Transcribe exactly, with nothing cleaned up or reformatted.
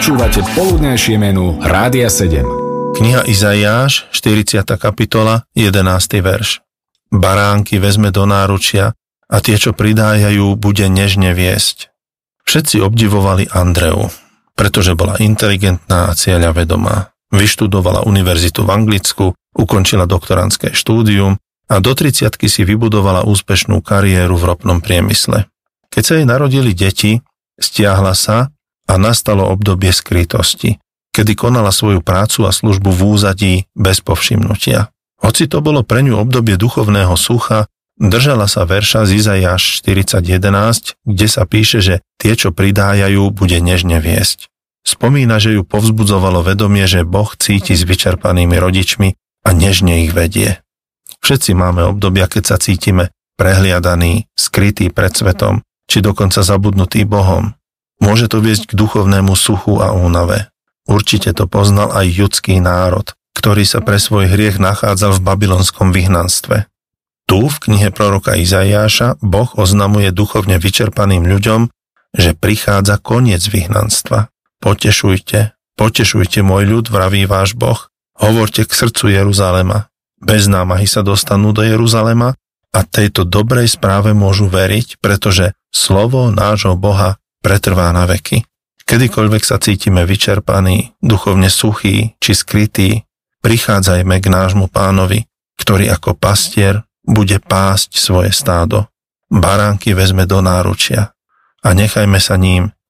Počúvate poludnejšie menu Rádia sedem. Kniha Izaiáš, štyridsiata kapitola, jedenásty verš. Baránky vezme do náručia a tie, čo pridájajú, bude nežne viesť. Všetci obdivovali Andreu, pretože bola inteligentná a cieľavedomá. Vyštudovala univerzitu v Anglicku, ukončila doktorandské štúdium a do tridsiatky si vybudovala úspešnú kariéru v ropnom priemysle. Keď sa jej narodili deti, stiahla sa a nastalo obdobie skrytosti, kedy konala svoju prácu a službu v úzadí bez povšimnutia. Hoci to bolo pre ňu obdobie duchovného sucha, držala sa verša z Izaiáš štyridsať jedenásť, kde sa píše, že tie, čo pridájajú, bude nežne viesť. Spomína, že ju povzbudzovalo vedomie, že Boh cíti s vyčerpanými rodičmi a nežne ich vedie. Všetci máme obdobia, keď sa cítime prehliadaní, skrytí pred svetom, či dokonca zabudnutí Bohom. Môže to viesť k duchovnému suchu a únave. Určite to poznal aj judský národ, ktorý sa pre svoj hriech nachádzal v babylonskom vyhnanstve. Tu v knihe proroka Izaiáša Boh oznamuje duchovne vyčerpaným ľuďom, že prichádza koniec vyhnanstva. Potešujte, potešujte môj ľud, vraví váš Boh, hovorte k srdcu Jeruzalema. Bez námahy sa dostanú do Jeruzalema a tejto dobrej správe môžu veriť, pretože slovo nášho Boha pretrvá na veky. Kedykoľvek sa cítime vyčerpaní, duchovne suchí či skrytí, prichádzajme k nášmu Pánovi, ktorý ako pastier bude pásť svoje stádo. Baránky vezme do náručia a nechajme sa ním